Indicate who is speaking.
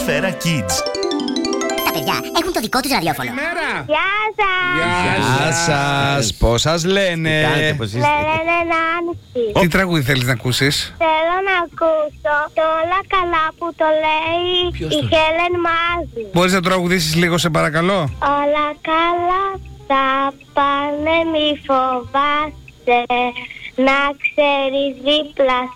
Speaker 1: Σφαίρα Kids.
Speaker 2: Τα παιδιά έχουν το δικό τους ραδιόφωνο.
Speaker 3: Γεια σας!
Speaker 4: Γεια σας. Πώς σας λένε?
Speaker 3: Με λένε Νάνση.
Speaker 4: Τι τραγούδι θέλεις να ακούσεις?
Speaker 3: Θέλω να ακούσω το Όλα καλά που το λέει η Χέλεν Μάζη.
Speaker 4: Μπορείς να τραγουδήσεις λίγο σε παρακαλώ?
Speaker 3: Όλα καλά θα πάνε, μη φοβάσαι, να ξέρεις δίπλα